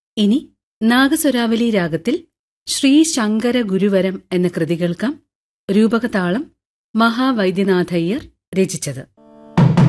ഇനി നാഗസ്വരാവലി രാഗത്തിൽ ശ്രീ ശങ്കര ഗുരുവരം എന്ന കൃതി കേൾക്കാം. രൂപകതാളം മഹാവൈദ്യനാഥയ്യർ രചിച്ചത്.